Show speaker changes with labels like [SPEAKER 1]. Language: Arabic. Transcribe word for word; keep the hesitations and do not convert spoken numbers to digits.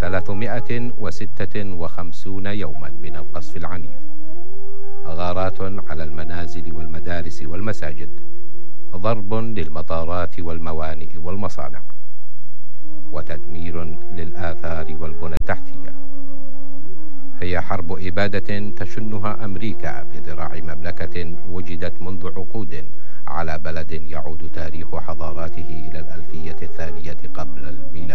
[SPEAKER 1] ثلاثمائة وستة وخمسين يوما من القصف العنيف، غارات على المنازل والمدارس والمساجد، ضرب للمطارات والموانئ والمصانع، وتدمير للآثار والبنى التحتية. هي حرب إبادة تشنها أمريكا بذراع مملكة وجدت منذ عقود على بلد يعود تاريخ حضاراته إلى الألفية الثانية قبل الميلاد.